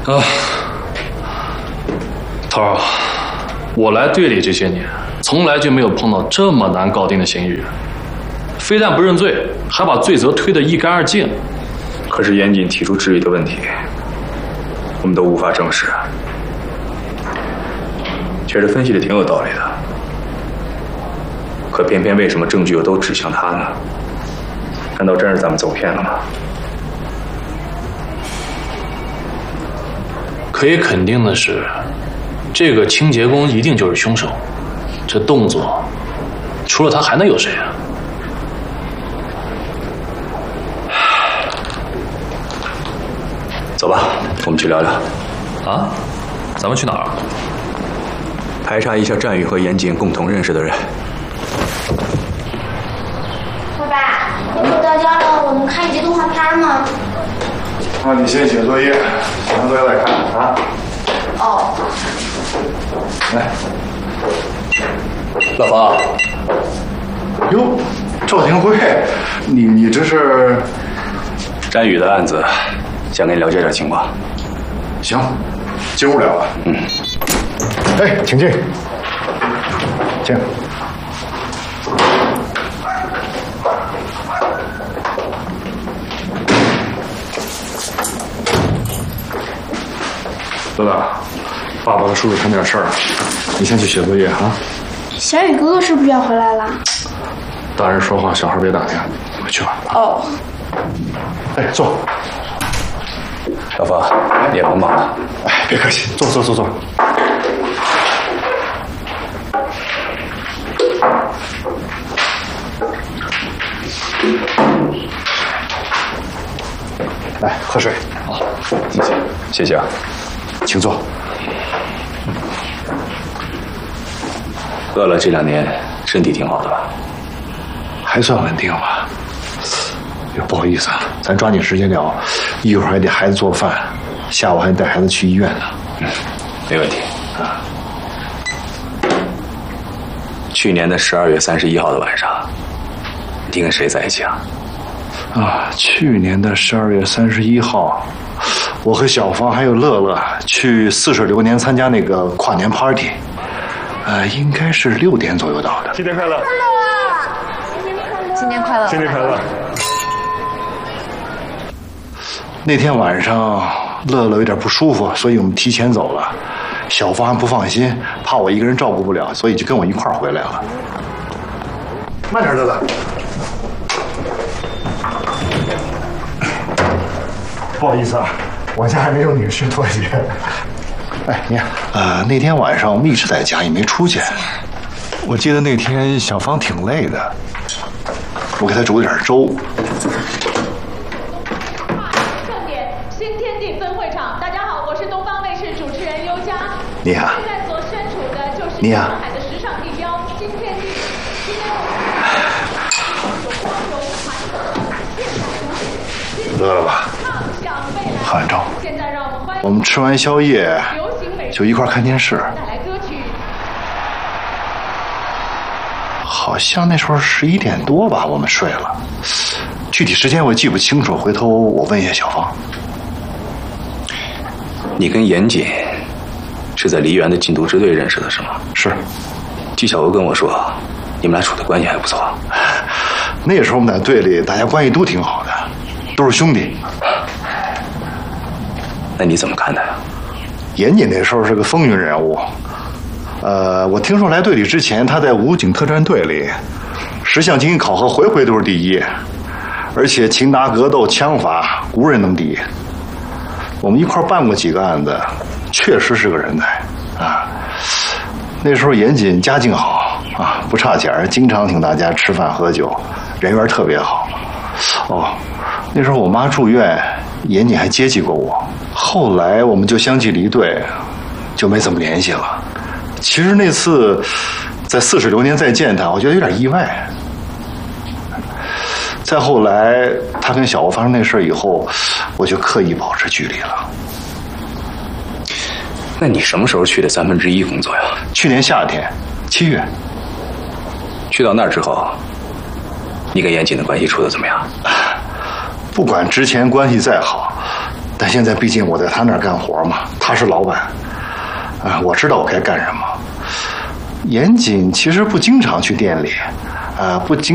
啊，头儿，我来队里这些年，从来就没有碰到这么难搞定的嫌疑人，非但不认罪，还把罪责推得一干二净。 可是严谨提出质疑的问题，我们都无法证实，觉得分析的挺有道理的。可偏偏为什么证据又都指向他呢？难道真是咱们走偏了吗？ 可以肯定的是，这个清洁工一定就是凶手。这动作，除了他还能有谁啊？ 走吧，我们去聊聊。 啊？咱们去哪儿？ 排查一下战宇和严谨共同认识的人。 爸爸，以后到家了，我能看一集动画片吗？ 那你先写作业，写完作业再看啊。 哦。 来， 老方。 哟，赵廷辉，你这是？ 战宇的案子，想跟你了解点情况。 行，进屋聊吧。哎，请进，请。乐乐，爸爸和叔叔谈点事儿，你先去写作业啊。 小雨哥哥是不是要回来了？ 大人说话，小孩别打听，回去吧。 哦。 哎，坐。 老方，你也甭忙了。 哎，别客气，坐。来，喝水。 好，谢谢啊， 请坐。 乐乐这2年身体挺好的吧？ 还算稳定吧。不好意思啊，咱抓紧时间聊，一会儿还得孩子做饭，下午还得带孩子去医院呢。 没问题啊。去年的12月31号的晚上，你跟谁在一起啊？ 去年的12月31号，我和小芳还有乐乐去似水流年参加那个跨年 party，应该是6点左右到的。 新年快乐！ 新年快乐！ 新年快乐！ 那天晚上，乐乐有点不舒服，所以我们提前走了。小芳还不放心，怕我一个人照顾不了，所以就跟我一块儿回来了。慢点，乐乐。不好意思啊，我家还没有女士拖鞋。哎，你看，那天晚上我们一直在家，也没出去。我记得那天小芳挺累的，我给她煮了点粥。 新天地分会场，大家好，我是东方卫视主持人优佳。 你好。 现在所身处的就是你好。 上海的时尚地标新天地。 乐了吧？喝完粥，我们吃完宵夜就一块看电视。好像那时候11点多吧，我们睡了。具体时间我记不清楚，回头我问一下小芳。 你跟严谨是在梨园的禁毒支队认识的，是吗？ 是。 季小娥跟我说，你们俩处的关系还不错。 那时候我们在队里，大家关系都挺好的，都是兄弟。 那你怎么看他呀？ 严谨那时候是个风云人物。我听说来队里之前，他在武警特战队里10项经济考核回都是第1，而且擒拿格斗枪法无人能敌。我们一块办过几个案子，确实是个人才啊。那时候严谨家境好啊，不差钱，经常请大家吃饭喝酒，人缘特别好。那时候我妈住院，严谨还接济过我。后来我们就相继离队，就没怎么联系了。其实那次在似水流年再见他，我觉得有点意外。再后来他跟小欧发生那事以后，我就刻意保持距离了。 那你什么时候去的1/3工作呀？ 去年夏天，7月。 去到那儿之后，你跟严谨的关系处得怎么样？ 不管之前关系再好， 但现在毕竟我在他那儿干活嘛，他是老板，我知道我该干什么。严谨其实不经常去店里，不经